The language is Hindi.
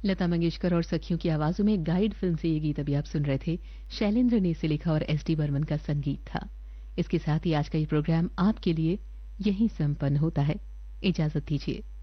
लता मंगेशकर और सखियों की आवाजों में गाइड फिल्म से ये गीत अभी आप सुन रहे थे। शैलेंद्र ने इसे लिखा और एस.डी. बर्मन का संगीत था। इसके साथ ही आज का ये प्रोग्राम आपके लिए यहीं संपन्न होता है। इजाजत दीजिए।